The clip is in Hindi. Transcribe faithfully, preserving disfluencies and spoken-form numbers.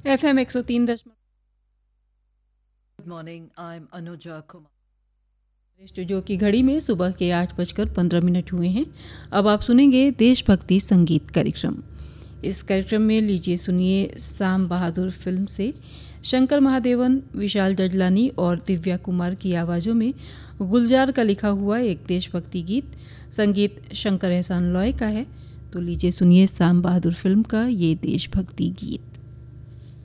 एफ एम एक सौ तीन दशमलव। Good morning. I'm Anuja Kumar. Studio की घड़ी में सुबह के आठ बजकर पंद्रह मिनट हुए हैं। अब आप सुनेंगे देशभक्ति संगीत कार्यक्रम। इस कार्यक्रम में लीजिए सुनिए साम बहादुर फिल्म से शंकर महादेवन, विशाल डडलानी और दिव्या कुमार की आवाज़ों में गुलजार का लिखा हुआ एक देशभक्ति गीत। संगीत शंकर एहसान लॉय का है। तो लीजिए सुनिए साम बहादुर फिल्म का ये देशभक्ति गीत।